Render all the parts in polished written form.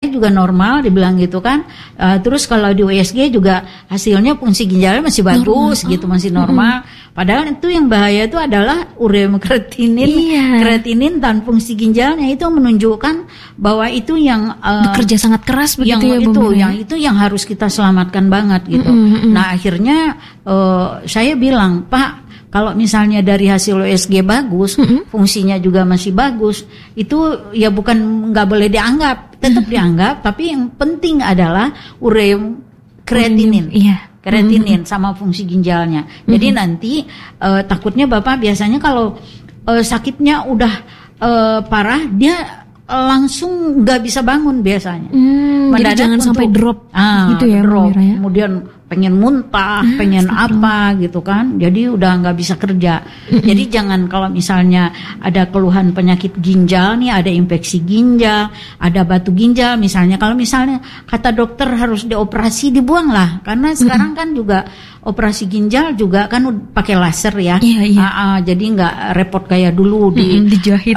juga normal, dibilang gitu kan. Terus kalau di USG juga hasilnya fungsi ginjalnya masih bagus gitu, masih normal. Padahal itu yang bahaya itu adalah ureum kreatinin dan fungsi ginjalnya itu menunjukkan bahwa itu yang bekerja sangat keras begitu yang ya Bu Mira. Yang itu yang harus kita selamatkan banget gitu. Nah akhirnya saya bilang, Pak, kalau misalnya dari hasil USG bagus, fungsinya juga masih bagus, itu ya bukan nggak boleh dianggap, tetap dianggap, tapi yang penting adalah ureum kreatinin. Kreatinin sama fungsi ginjalnya. Jadi nanti takutnya Bapak biasanya kalau sakitnya udah parah, dia langsung nggak bisa bangun biasanya. Jadi jangan sampai drop gitu ya, drop. Mira, ya? Kemudian pengen muntah, pengen apa gitu kan. Jadi udah nggak bisa kerja. Jadi jangan kalau misalnya ada keluhan penyakit ginjal nih, ada infeksi ginjal, ada batu ginjal misalnya. Kalau misalnya kata dokter harus dioperasi, dibuang lah. Karena sekarang kan juga operasi ginjal juga kan pakai laser ya. Jadi nggak repot kayak dulu dijahit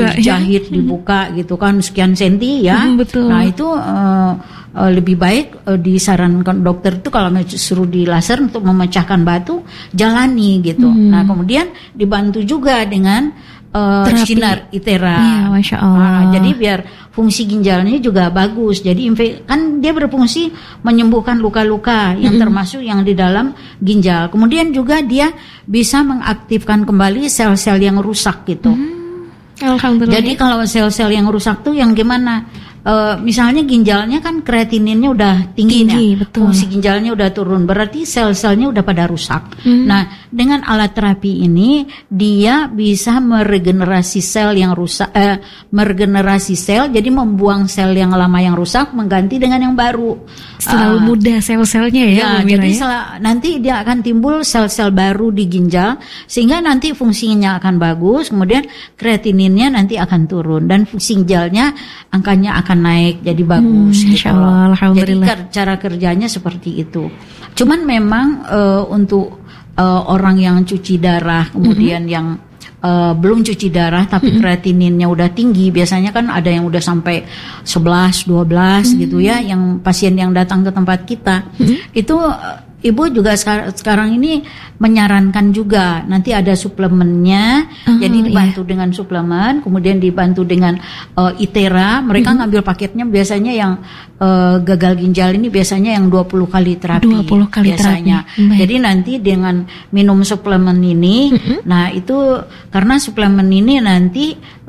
dibuka gitu kan sekian senti ya. Betul. Nah itu lebih baik disarankan dokter itu kalau suruh di laser untuk memecahkan batu, jalani gitu. Nah kemudian dibantu juga dengan sinar ITERA. Iya, Masya Allah. Jadi biar fungsi ginjalnya juga bagus. Jadi kan dia berfungsi menyembuhkan luka-luka yang termasuk yang di dalam ginjal. Kemudian juga dia bisa mengaktifkan kembali sel-sel yang rusak gitu. Alhamdulillah. Jadi kalau sel-sel yang rusak tuh yang gimana? Misalnya ginjalnya kan kreatininnya udah tinggi ya, fungsi ginjalnya udah turun, berarti sel-selnya udah pada rusak. Nah, dengan alat terapi ini dia bisa meregenerasi sel yang rusak, meregenerasi sel, jadi membuang sel yang lama yang rusak, mengganti dengan yang baru. Selalu mudah sel-selnya ya, jadi nanti dia akan timbul sel-sel baru di ginjal, sehingga nanti fungsinya akan bagus, kemudian kreatininnya nanti akan turun dan fungsi ginjalnya angkanya akan naik jadi bagus gitu loh. Jadi cara kerjanya seperti itu. Cuman memang untuk orang yang cuci darah kemudian yang belum cuci darah tapi kreatininnya udah tinggi, biasanya kan ada yang udah sampai 11, 12 gitu ya, yang pasien yang datang ke tempat kita. Itu Ibu juga sekarang ini menyarankan juga nanti ada suplemennya, jadi dibantu dengan suplemen, kemudian dibantu dengan ITERA. Mereka ngambil paketnya biasanya yang gagal ginjal ini biasanya yang 20 kali terapi. 20 kali biasanya. Terapi. Jadi nanti dengan minum suplemen ini, nah itu karena suplemen ini nanti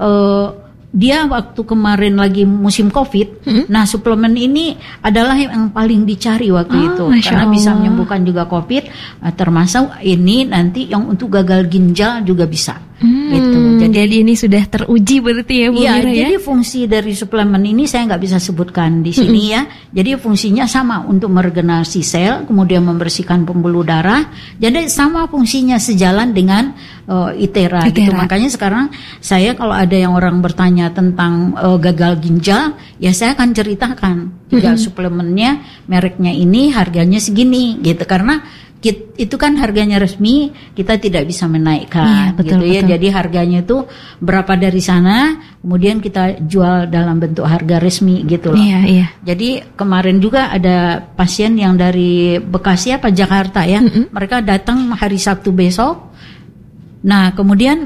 dia waktu kemarin lagi musim COVID, nah suplemen ini adalah yang paling dicari waktu itu karena bisa menyembuhkan juga COVID, termasuk ini nanti yang untuk gagal ginjal juga bisa. Gitu. Jadi ini sudah teruji berarti ya Bu Mira ya? Jadi fungsi dari suplemen ini saya nggak bisa sebutkan di sini ya. Jadi fungsinya sama untuk meregenerasi sel, kemudian membersihkan pembuluh darah. Jadi sama fungsinya sejalan dengan ITERA. Gitu. Makanya sekarang saya kalau ada yang orang bertanya tentang gagal ginjal, ya saya akan ceritakan juga suplemennya, mereknya ini, harganya segini, gitu. Karena itu kan harganya resmi, kita tidak bisa menaikkan, betul. Ya. Jadi harganya itu berapa dari sana, kemudian kita jual dalam bentuk harga resmi gitu loh. Jadi kemarin juga ada pasien yang dari Bekasi apa Jakarta ya, mereka datang hari Sabtu besok. Nah kemudian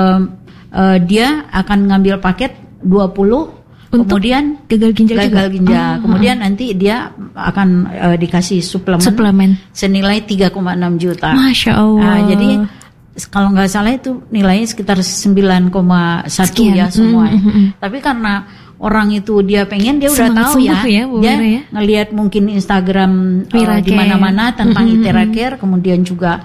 dia akan ngambil paket 20. Kemudian gagal ginjal kemudian nanti dia akan dikasih suplemen senilai 3,6 juta. Masya Allah. Nah, jadi kalau nggak salah itu nilainya sekitar 9,1 ya semuanya. Tapi karena orang itu dia pengen, dia udah tahu ya dia ngelihat mungkin Instagram di mana-mana tentang ITERA Care, kemudian juga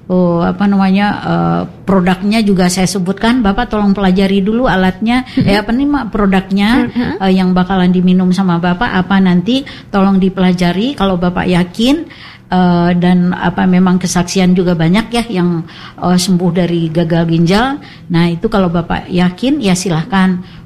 produknya juga saya sebutkan, Bapak tolong pelajari dulu alatnya, produknya yang bakalan diminum sama Bapak apa nanti tolong dipelajari. Kalau Bapak yakin dan memang kesaksian juga banyak ya yang sembuh dari gagal ginjal. Nah itu kalau Bapak yakin ya silahkan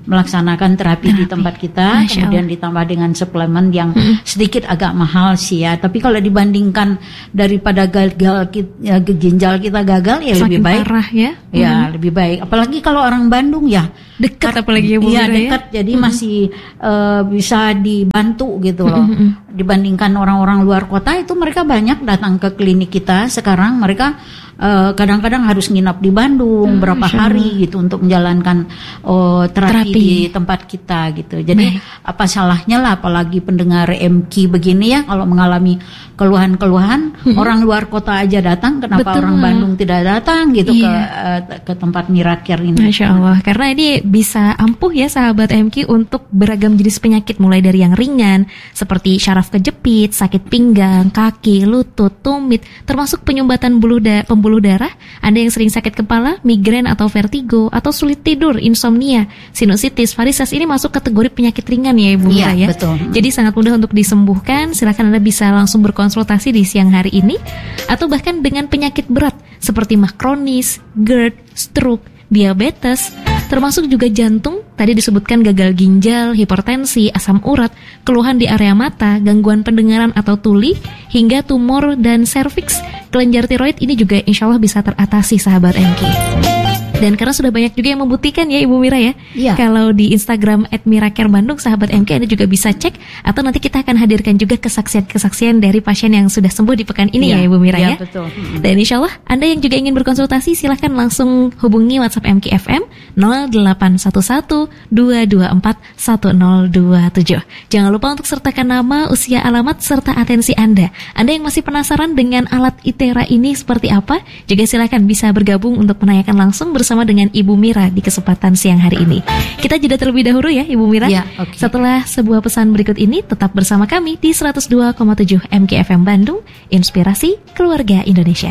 melaksanakan terapi di tempat kita, kemudian ditambah dengan suplemen yang sedikit agak mahal sih ya. Tapi kalau dibandingkan daripada ginjal kita gagal ya lebih baik. Parah ya. Ya, lebih baik. Apalagi kalau orang Bandung ya dekat, apalagi ya Bu Mira, dekat, jadi masih bisa dibantu gitu loh. Dibandingkan orang-orang luar kota itu mereka banyak datang ke klinik kita sekarang, mereka kadang-kadang harus nginap di Bandung berapa hari gitu untuk menjalankan terapi di tempat kita gitu. Jadi apa salahnya lah, apalagi pendengar MQ begini ya, kalau mengalami keluhan-keluhan, orang luar kota aja datang, kenapa orang Bandung tidak datang gitu ke tempat Miracare ini. Masya Allah, karena ini bisa ampuh ya sahabat MQ untuk beragam jenis penyakit, mulai dari yang ringan seperti syaraf kejepit, sakit pinggang, kaki, lutut, tumit, termasuk penyumbatan pembuluh darah. Anda yang sering sakit kepala, migrain atau vertigo, atau sulit tidur, insomnia, sinusitis, varises, ini masuk kategori penyakit ringan ya Ibu Mira ya. Betul. Jadi sangat mudah untuk disembuhkan. Silakan Anda bisa langsung berkonsultasi di siang hari ini, atau bahkan dengan penyakit berat seperti mah kronis, GERD, stroke, diabetes, termasuk juga jantung, tadi disebutkan gagal ginjal, hipertensi, asam urat, keluhan di area mata, gangguan pendengaran atau tuli, hingga tumor dan serviks, kelenjar tiroid, ini juga insya Allah bisa teratasi sahabat MQ. Dan karena sudah banyak juga yang membuktikan ya Ibu Mira ya. Kalau di Instagram @miracarebandung sahabat MQ Anda juga bisa cek, atau nanti kita akan hadirkan juga kesaksian-kesaksian dari pasien yang sudah sembuh di pekan ini ya Ibu Mira ya. Betul. Dan insya Allah Anda yang juga ingin berkonsultasi, silahkan langsung hubungi WhatsApp MQ FM 0811 224 1027. Jangan lupa untuk sertakan nama, usia, alamat, serta atensi Anda. Anda yang masih penasaran dengan alat ITERA ini seperti apa, juga silahkan bisa bergabung untuk menanyakan langsung bersama dengan Ibu Mira di kesempatan siang hari ini. Kita jeda terlebih dahulu ya Ibu Mira. Setelah sebuah pesan berikut ini, tetap bersama kami di 102,7 MQ FM Bandung, Inspirasi Keluarga Indonesia.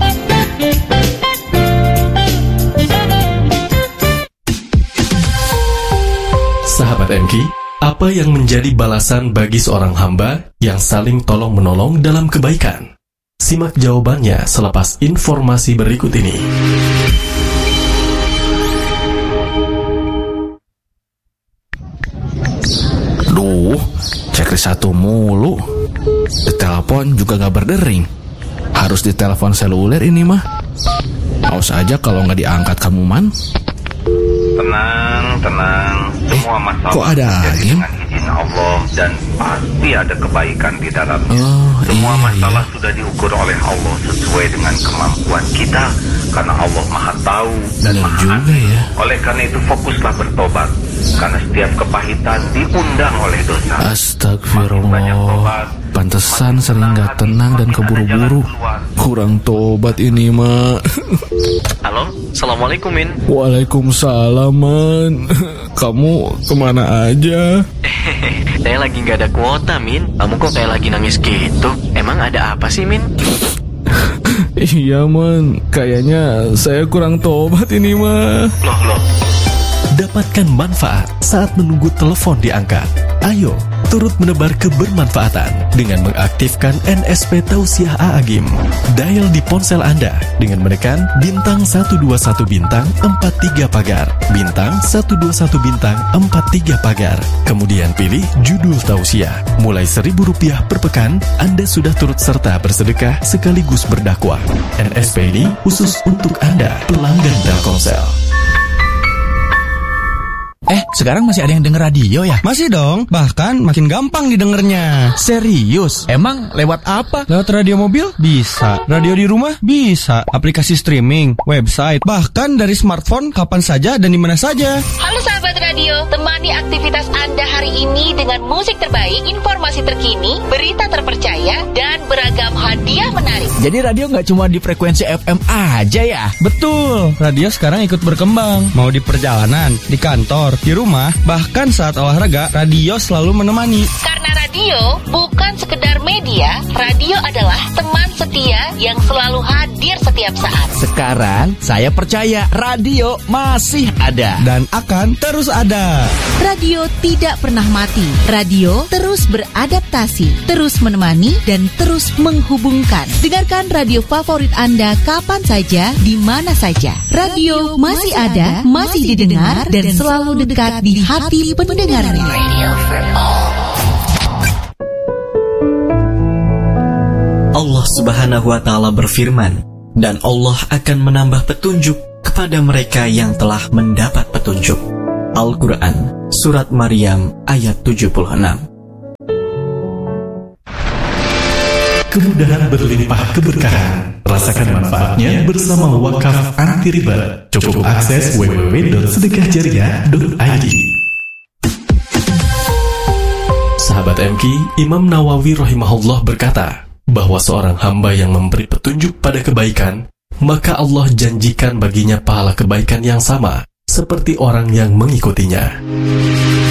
Sahabat MQ, apa yang menjadi balasan bagi seorang hamba yang saling tolong-menolong dalam kebaikan? Simak jawabannya selepas informasi berikut ini. Duh, checklist satu mulu. Ditelepon juga gak berdering. Harus ditelepon seluler ini mah. Awas aja kalau gak diangkat kamu man. Tenang. Semua masalah kok ada angin? dengan izin Allah, dan pasti ada kebaikan di dalamnya. Semua masalah sudah diukur oleh Allah sesuai dengan kemampuan kita, karena Allah Maha Tahu dan benar Maha juga Adil. ya. Oleh karena itu fokuslah bertobat, karena setiap kepahitan diundang oleh dosa. Astagfirullah. Pantesan sering gak tenang dan keburu-buru. Kurang tobat ini mah. Halo, Assalamualaikum Min. Waalaikumsalam man. Kamu kemana aja? Saya lagi gak ada kuota Min. Kamu kok kayak lagi nangis gitu? Emang ada apa sih Min? Iya man, kayaknya saya kurang tobat ini mah. Loh. Dapatkan manfaat saat menunggu telepon diangkat. Ayo, turut menebar kebermanfaatan dengan mengaktifkan NSP Tausiah A'agim. Dial di ponsel Anda dengan menekan bintang 121 bintang 43 pagar, bintang 121 bintang 43 pagar. Kemudian pilih judul Tausiah. Mulai Rp1.000 per pekan, Anda sudah turut serta bersedekah sekaligus berdakwah. NSP ini khusus untuk Anda, pelanggan Telkomsel. Sekarang masih ada yang denger radio ya? Masih dong, bahkan makin gampang didengarnya. Serius? Emang lewat apa? Lewat radio mobil? Bisa. Radio di rumah? Bisa. Aplikasi streaming, website, bahkan dari smartphone kapan saja dan di mana saja. Halo sahabat radio, temani aktivitas Anda hari ini dengan musik terbaik, informasi terkini, berita terpercaya, dan beragam hadiah menarik. Jadi radio nggak cuma di frekuensi FM aja ya? Betul, radio sekarang ikut berkembang. Mau di perjalanan, di kantor, di rumah, bahkan saat olahraga, radio selalu menemani. Karena Karena radio bukan sekedar media, radio adalah teman setia yang selalu hadir setiap saat. Sekarang saya percaya radio masih ada dan akan terus ada. Radio tidak pernah mati. Radio terus beradaptasi, terus menemani, dan terus menghubungkan. Dengarkan radio favorit Anda kapan saja, di mana saja. Radio masih ada, masih didengar, dan selalu dekat di hati pendengarnya. Allah Subhanahu wa Ta'ala berfirman, dan Allah akan menambah petunjuk kepada mereka yang telah mendapat petunjuk. Al-Quran, Surat Maryam ayat 76. Kemudahan berlimpah keberkahan. Rasakan manfaatnya bersama Wakaf Anti Riba. Cukup akses www.sedekahjariah.id. Sahabat MQ, Imam Nawawi rahimahullah berkata bahwa seorang hamba yang memberi petunjuk pada kebaikan, maka Allah janjikan baginya pahala kebaikan yang sama seperti orang yang mengikutinya.